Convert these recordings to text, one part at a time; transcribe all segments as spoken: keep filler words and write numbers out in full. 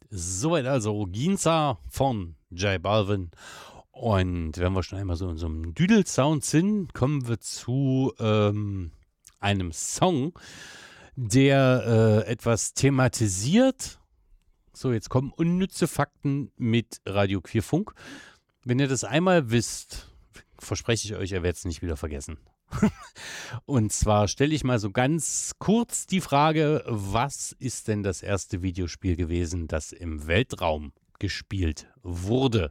Soweit also Ginza von J Balvin. Und wenn wir schon einmal so in so einem Düdel-Sound sind, kommen wir zu ähm, einem Song, der äh, etwas thematisiert. So, jetzt kommen unnütze Fakten mit Radio Queerfunk. Wenn ihr das einmal wisst, verspreche ich euch, ihr werdet es nicht wieder vergessen. Und zwar stelle ich mal so ganz kurz die Frage, was ist denn das erste Videospiel gewesen, das im Weltraum gespielt wurde?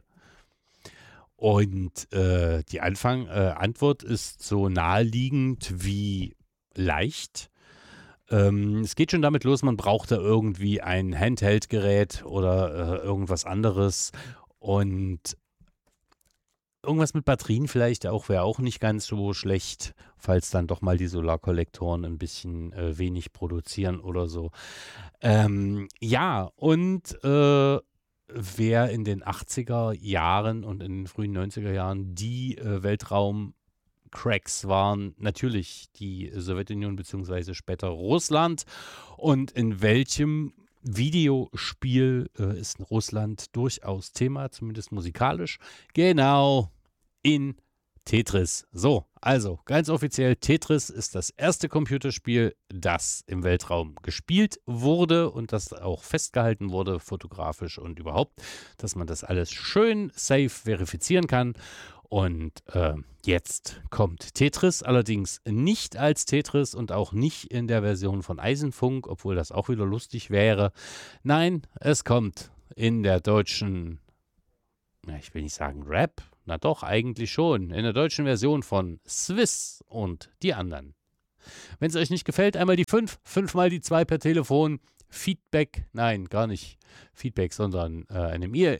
Und äh, die Anfang, äh, Antwort ist so naheliegend wie leicht. Ähm, es geht schon damit los, man braucht da irgendwie ein Handheld-Gerät oder äh, irgendwas anderes und irgendwas mit Batterien vielleicht auch, wäre auch nicht ganz so schlecht, falls dann doch mal die Solarkollektoren ein bisschen äh, wenig produzieren oder so. Ähm, ja, und äh, wer in den achtziger Jahren und in den frühen neunziger Jahren die äh, Weltraum-Cracks waren, natürlich die Sowjetunion beziehungsweise später Russland. Und in welchem Videospiel äh, ist Russland durchaus Thema, zumindest musikalisch? Genau, in Tetris. So, also ganz offiziell, Tetris ist das erste Computerspiel, das im Weltraum gespielt wurde und das auch festgehalten wurde, fotografisch und überhaupt, dass man das alles schön safe verifizieren kann. Und äh, jetzt kommt Tetris, allerdings nicht als Tetris und auch nicht in der Version von Eisenfunk, obwohl das auch wieder lustig wäre. Nein, es kommt in der deutschen, na, ich will nicht sagen Rap, na doch, eigentlich schon, in der deutschen Version von Swiss und die anderen. Wenn es euch nicht gefällt, einmal die fünf, fünfmal die zwei per Telefon. Feedback, nein, gar nicht Feedback, sondern äh, eine E-Mail,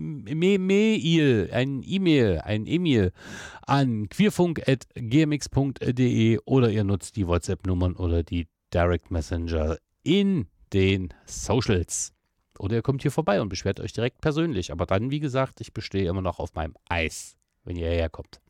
ein E-Mail, ein E-Mail an queerfunk at gmx punkt de oder ihr nutzt die WhatsApp-Nummern oder die Direct Messenger in den Socials. Oder ihr kommt hier vorbei und beschwert euch direkt persönlich. Aber dann, wie gesagt, ich bestehe immer noch auf meinem Eis, wenn ihr hierher kommt.